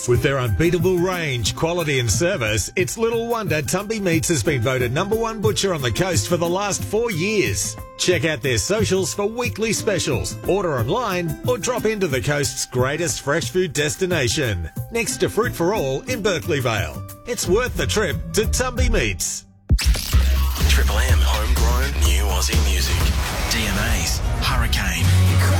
With their unbeatable range, quality and service, it's little wonder Tumby Meats has been voted #1 butcher on the coast for the last 4 years. Check out their socials for weekly specials, order online or drop into the coast's greatest fresh food destination, next to Fruit for All in Berkeley Vale. It's worth the trip to Tumby Meats. Triple M homegrown new Aussie music. DMA's Hurricane.